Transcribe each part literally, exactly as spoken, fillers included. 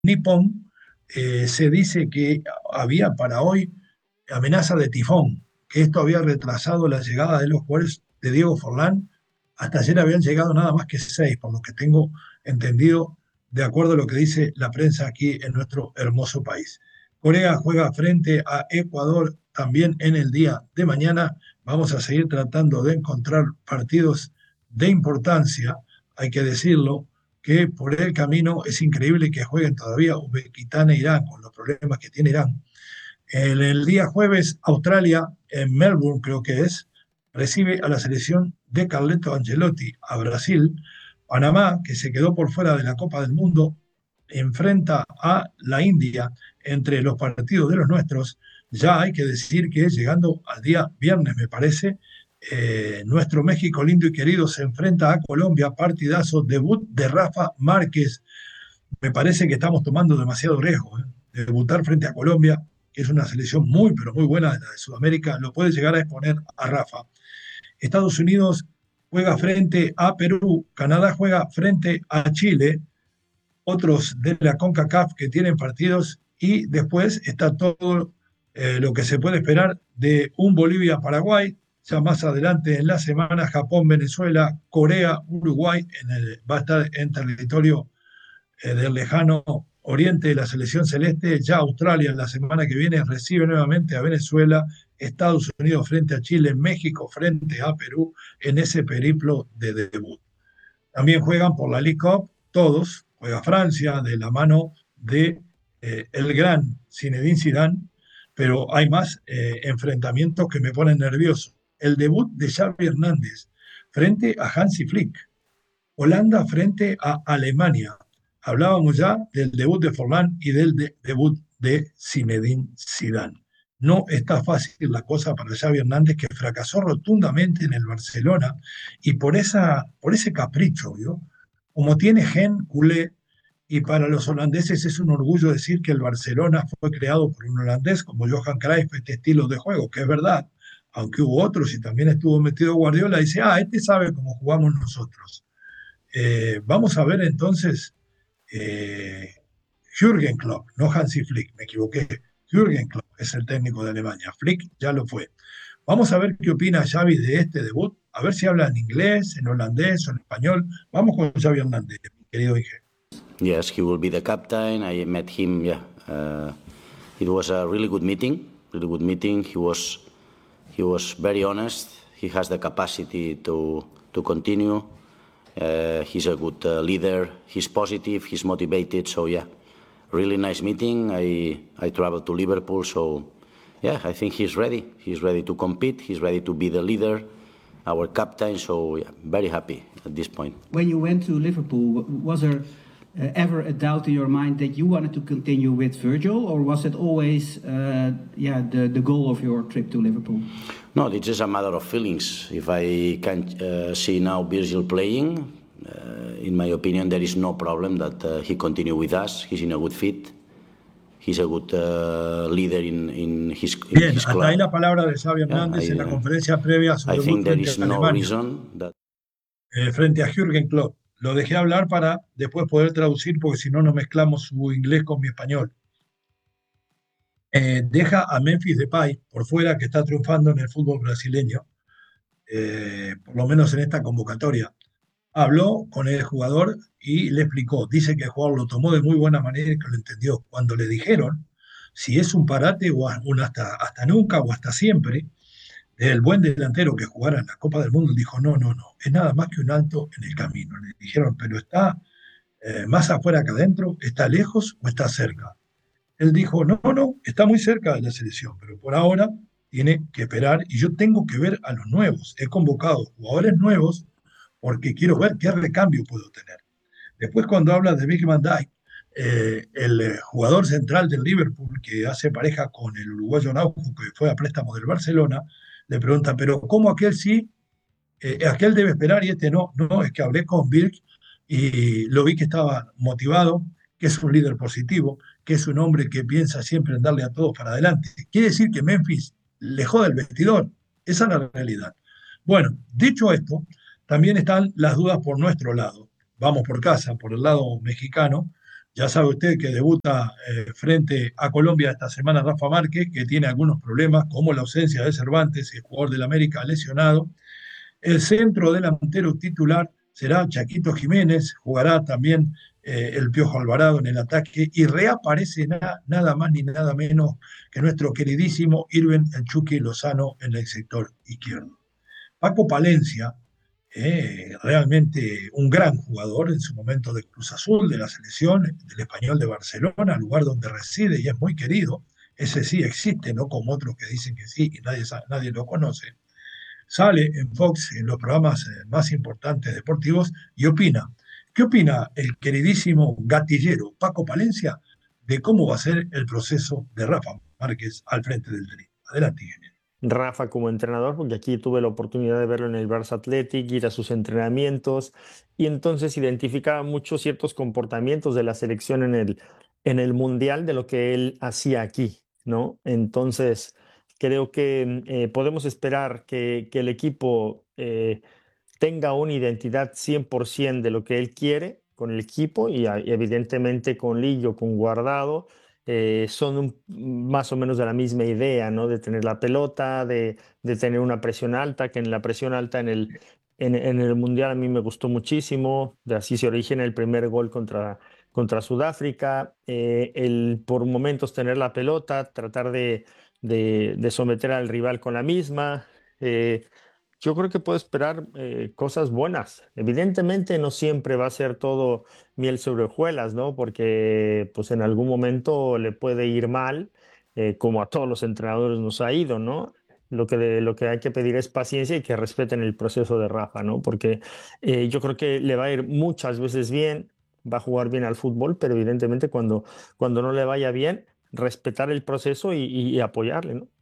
Nippon eh, se dice que había para hoy amenaza de tifón, que esto había retrasado la llegada de los jugadores de Diego Forlán. Hasta ayer habían llegado nada más que seis, por lo que tengo entendido, de acuerdo a lo que dice la prensa aquí en nuestro hermoso país. Corea juega frente a Ecuador también en el día de mañana. Vamos a seguir tratando de encontrar partidos de importancia, hay que decirlo, que por el camino es increíble que jueguen todavía Uzbekistán e Irán, con los problemas que tiene Irán. El, el día jueves, Australia, en Melbourne creo que es, recibe a la selección de Carleto Ancelotti a Brasil. Panamá, que se quedó por fuera de la Copa del Mundo, enfrenta a la India entre los partidos de los nuestros. Ya hay que decir que llegando al día viernes, me parece, eh, nuestro México lindo y querido se enfrenta a Colombia, partidazo, debut de Rafa Márquez. Me parece que estamos tomando demasiado riesgo, ¿eh? Debutar frente a Colombia, que es una selección muy, pero muy buena de la de Sudamérica, lo puede llegar a exponer a Rafa. Estados Unidos juega frente a Perú, Canadá juega frente a Chile, otros de la CONCACAF que tienen partidos, y después está todo eh, lo que se puede esperar de un Bolivia-Paraguay, ya más adelante en la semana Japón, Venezuela, Corea, Uruguay, en el, va a estar en territorio eh, del lejano oriente de la selección celeste. Ya Australia la semana que viene recibe nuevamente a Venezuela, Estados Unidos frente a Chile, México frente a Perú en ese periplo de debut. También juegan por la League Cup todos, juega Francia de la mano de eh, el gran Zinedine Zidane, pero hay más eh, enfrentamientos que me ponen nervioso. El debut de Xavi Hernández frente a Hansi Flick, Holanda frente a Alemania. Hablábamos ya del debut de Forlán y del de debut de Zinedine Zidane. No está fácil la cosa para Xavi Hernández, que fracasó rotundamente en el Barcelona, y por, esa, por ese capricho, ¿vio? Como tiene gen culé, y para los holandeses es un orgullo decir que el Barcelona fue creado por un holandés como Johan Cruyff, este estilo de juego, que es verdad, aunque hubo otros y también estuvo metido Guardiola, dice, ah, este sabe cómo jugamos nosotros. Eh, vamos a ver entonces eh, Jürgen Klopp, no Hansi Flick, me equivoqué. Jürgen Klopp es el técnico de Alemania, Flick ya lo fue. Vamos a ver qué opina Xavi de este debut, a ver si habla en inglés, en holandés o en español. Vamos con Xavi Hernández, mi querido Inge. Yes, he will be the captain. I met him, yeah. Uh, it was a really good meeting, really good meeting. He was, he was very honest. He has the capacity to, to continue. Uh, he's a good uh, leader. He's positive. He's motivated. So yeah, really nice meeting. I I traveled to Liverpool. So yeah, I think he's ready. He's ready to compete. He's ready to be the leader, our captain. So yeah, very happy at this point. When you went to Liverpool, was there uh, ever a doubt in your mind that you wanted to continue with Virgil, or was it always uh, yeah the the goal of your trip to Liverpool? No, it's just a matter of feelings. If I can uh, see now Virgil playing, uh, in my opinion, there is no problem that uh, he continue with us. He's in a good fit. He's a good uh, leader in, in his, in Bien, his hasta club. ahí la palabra de Xavi Hernández Yeah, I, en la uh, conferencia previa a su I debut think there frente is a no Alemania, reason that... eh, frente a Jürgen Klopp. Lo dejé hablar para después poder traducir, porque si no nos mezclamos su inglés con mi español. Eh, deja a Memphis Depay por fuera, que está triunfando en el fútbol brasileño, eh, por lo menos en esta convocatoria. Habló con el jugador y le explicó. Dice que el jugador lo tomó de muy buena manera y que lo entendió. Cuando le dijeron si es un parate o un hasta, hasta nunca o hasta siempre, el buen delantero que jugara en la Copa del Mundo dijo, no, no, no, es nada más que un alto en el camino. Le dijeron, pero está eh, más afuera que adentro, está lejos o está cerca. Él dijo, no, no, está muy cerca de la selección, pero por ahora tiene que esperar y yo tengo que ver a los nuevos. He convocado jugadores nuevos porque quiero ver qué recambio puedo tener. Después, cuando habla de Big Van Dijk, eh, el eh, jugador central del Liverpool, que hace pareja con el uruguayo Araujo, que fue a préstamo del Barcelona, le pregunta, pero ¿cómo aquel sí? Eh, aquel debe esperar y este no. No, es que hablé con Birk y lo vi que estaba motivado, que es un líder positivo, que es un hombre que piensa siempre en darle a todos para adelante. Quiere decir que Memphis le jode el vestidor. Esa es la realidad. Bueno, dicho esto, también están las dudas por nuestro lado. Vamos por casa, por el lado mexicano, Ya sabe usted que debuta eh, frente a Colombia esta semana Rafa Márquez, que tiene algunos problemas, como la ausencia de Cervantes, el jugador del América lesionado. El centro delantero titular será Chaquito Jiménez, jugará también eh, el Piojo Alvarado en el ataque y reaparece na, nada más ni nada menos que nuestro queridísimo Irving El Chucky Lozano en el sector izquierdo. Paco Palencia, eh, realmente un gran jugador en su momento de Cruz Azul, de la selección, del Español de Barcelona, lugar donde reside y es muy querido. Ese sí existe, no como otros que dicen que sí y nadie, nadie lo conoce. Sale en Fox en los programas más importantes deportivos y opina. ¿Qué opina el queridísimo gatillero Paco Palencia de cómo va a ser el proceso de Rafa Márquez al frente del Tri? Adelante, ingeniero. Rafa como entrenador, porque aquí tuve la oportunidad de verlo en el Barça Athletic, ir a sus entrenamientos, y entonces identificaba mucho ciertos comportamientos de la selección en el, en el Mundial de lo que él hacía aquí, ¿no? Entonces, creo que eh, podemos esperar que, que el equipo eh, tenga una identidad cien por ciento de lo que él quiere con el equipo y, y evidentemente con Lillo, con Guardado. Eh, son un, más o menos de la misma idea, ¿no? De tener la pelota, de, de tener una presión alta, que en la presión alta en el, en, en el Mundial a mí me gustó muchísimo, de así se origina el primer gol contra, contra Sudáfrica, eh, el por momentos tener la pelota, tratar de, de, de someter al rival con la misma. Eh, yo creo que puedo esperar eh, cosas buenas. Evidentemente no siempre va a ser todo miel sobre hojuelas, ¿no? Porque pues en algún momento le puede ir mal, eh, como a todos los entrenadores nos ha ido, ¿no? Lo que, lo que hay que pedir es paciencia y que respeten el proceso de Rafa, ¿no? Porque eh, yo creo que le va a ir muchas veces bien, va a jugar bien al fútbol, pero evidentemente cuando, cuando no le vaya bien, respetar el proceso y, y, y apoyarle, ¿no?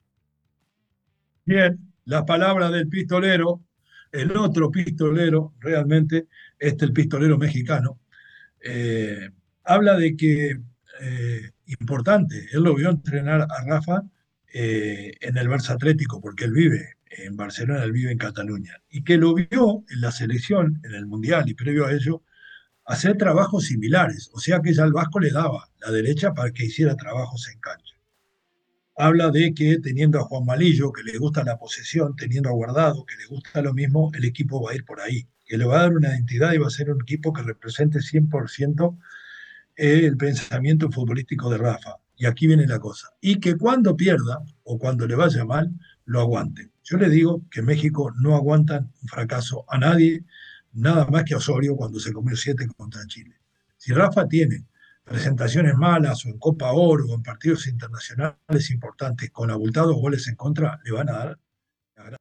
Bien, las palabras del pistolero, el otro pistolero, realmente, este el pistolero mexicano, eh, habla de que, eh, importante, él lo vio entrenar a Rafa eh, en el Barça Atlético, porque él vive en Barcelona, él vive en Cataluña, y que lo vio en la selección, en el Mundial y previo a ello, hacer trabajos similares, o sea que ya el Vasco le daba la derecha para que hiciera trabajos en cancha. Habla de que teniendo a Juan Malillo, que le gusta la posesión, teniendo a Guardado, que le gusta lo mismo, el equipo va a ir por ahí, que le va a dar una identidad y va a ser un equipo que represente cien por ciento el pensamiento futbolístico de Rafa. Y aquí viene la cosa. Y que cuando pierda o cuando le vaya mal, lo aguanten. Yo le digo que en México no aguantan un fracaso a nadie, nada más que a Osorio cuando se comió siete contra Chile. Si Rafa tiene presentaciones malas o en Copa Oro o en partidos internacionales importantes con abultados goles en contra, le van a dar la gran...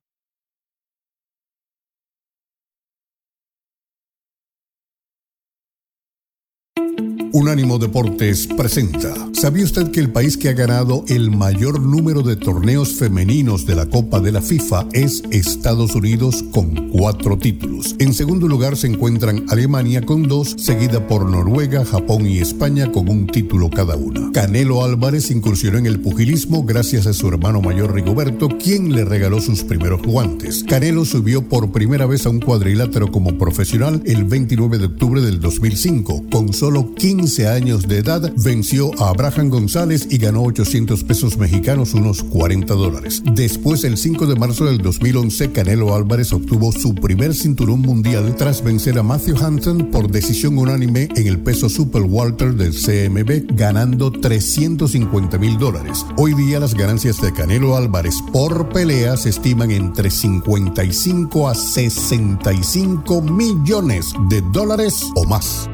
Unánimo Deportes presenta. ¿Sabía usted que el país que ha ganado el mayor número de torneos femeninos de la Copa de la FIFA es Estados Unidos con cuatro títulos? En segundo lugar se encuentran Alemania con dos, seguida por Noruega, Japón y España con un título cada una. Canelo Álvarez incursionó en el pugilismo gracias a su hermano mayor Rigoberto, quien le regaló sus primeros guantes. Canelo subió por primera vez a un cuadrilátero como profesional el veintinueve de octubre del dos mil cinco. Con solo quince años de edad, venció a Abraham González y ganó ochocientos pesos mexicanos, unos cuarenta dólares. Después, el cinco de marzo del dos mil once, Canelo Álvarez obtuvo su primer cinturón mundial tras vencer a Matthew Hunton por decisión unánime en el peso super welter del C M B, ganando trescientos cincuenta mil dólares. Hoy día las ganancias de Canelo Álvarez por pelea se estiman entre cincuenta y cinco a sesenta y cinco millones de dólares o más.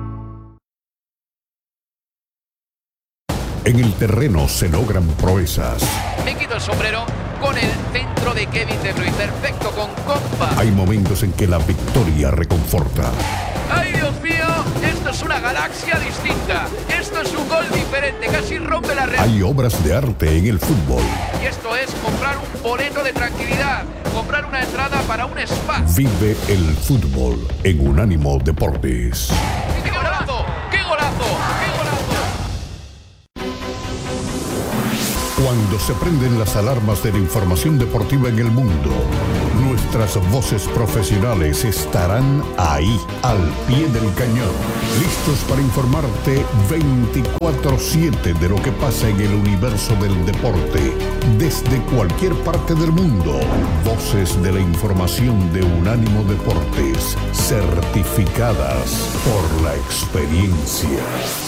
En el terreno se logran proezas. Me quito el sombrero con el centro de Kevin De Bruyne, perfecto con compa. Hay momentos en que la victoria reconforta. ¡Ay, Dios mío! Esto es una galaxia distinta. Esto es un gol diferente, casi rompe la red. Hay obras de arte en el fútbol. Y esto es comprar un boleto de tranquilidad, comprar una entrada para un spa. Vive el fútbol en Unánimo Deportes. ¡Qué golazo! ¡Qué golazo! ¡Qué golazo! Cuando se prenden las alarmas de la información deportiva en el mundo, nuestras voces profesionales estarán ahí, al pie del cañón, listos para informarte veinticuatro siete de lo que pasa en el universo del deporte, desde cualquier parte del mundo. Voces de la información de Unánimo Deportes, certificadas por la experiencia.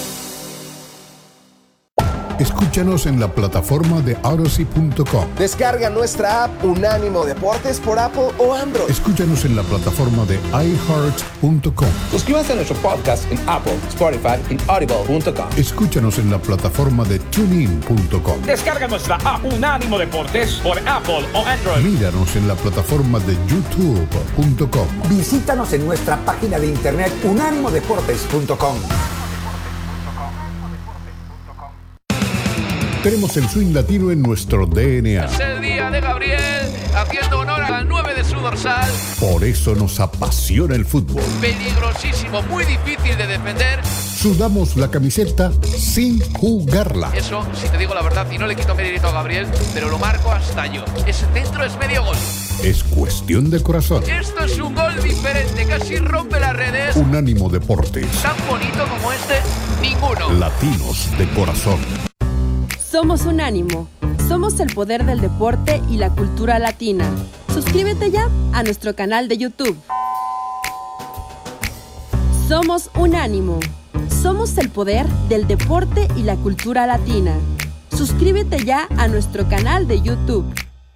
Escúchanos en la plataforma de Odyssey punto com. Descarga nuestra app Unánimo Deportes por Apple o Android. Escúchanos en la plataforma de i heart punto com. Suscríbase a nuestro podcast en Apple, Spotify y Audible punto com. Escúchanos en la plataforma de tune in punto com. Descarga nuestra app Unánimo Deportes por Apple o Android. Míranos en la plataforma de youtube punto com. Visítanos en nuestra página de internet unánimo deportes punto com. Tenemos el swing latino en nuestro D N A. Es el día de Gabriel, haciendo honor al nueve de su dorsal. Por eso nos apasiona el fútbol. Peligrosísimo, muy difícil de defender. Sudamos la camiseta sin jugarla. Eso, si te digo la verdad, y no le quito mérito a Gabriel, pero lo marco hasta yo. Ese centro es medio gol. Es cuestión de corazón. Esto es un gol diferente, casi rompe las redes. Unánimo Deportes. Tan bonito como este, ninguno. Latinos de corazón. Somos Unánimo. Somos el poder del deporte y la cultura latina. Suscríbete ya a nuestro canal de YouTube. Somos Unánimo. Somos el poder del deporte y la cultura latina. Suscríbete ya a nuestro canal de YouTube.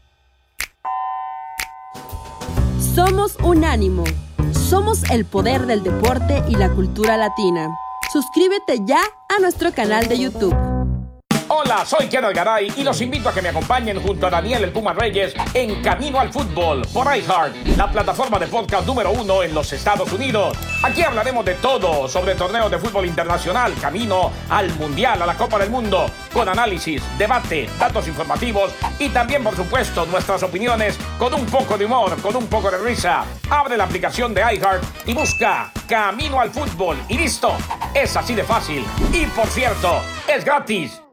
Somos Unánimo. Somos el poder del deporte y la cultura latina. Suscríbete ya a nuestro canal de YouTube. Hola, soy Kenneth Garay y los invito a que me acompañen junto a Daniel El Puma Reyes en Camino al Fútbol por iHeart, la plataforma de podcast número uno en los Estados Unidos. Aquí hablaremos de todo sobre torneos de fútbol internacional, camino al Mundial, a la Copa del Mundo, con análisis, debate, datos informativos y también, por supuesto, nuestras opiniones con un poco de humor, con un poco de risa. Abre la aplicación de iHeart y busca Camino al Fútbol y listo. Es así de fácil. Y por cierto, es gratis.